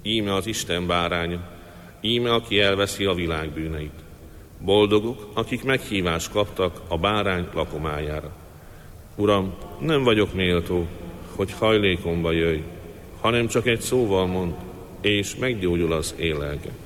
Íme az Isten báránya, íme aki elveszi a világ bűneit. Boldogok, akik meghívást kaptak a bárány lakomájára. Uram, nem vagyok méltó, hogy hajlékomba jöjj, hanem csak egy szóval mond, és meggyógyul az én lelkem.